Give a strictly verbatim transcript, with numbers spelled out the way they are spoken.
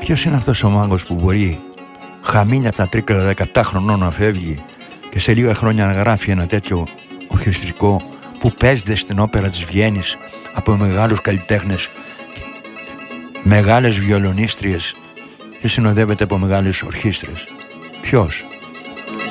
Ποιος είναι αυτός ο μάγκος που μπορεί χαμήνια από τα τρίκαλα δεκαεπτά χρονών να φεύγει και σε λίγα χρόνια να γράφει ένα τέτοιο ορχιστρικό που παίζεται στην όπερα της Βιέννης από μεγάλους καλλιτέχνες, μεγάλες βιολονίστριες και συνοδεύεται από μεγάλες ορχήστρες? Ποιος?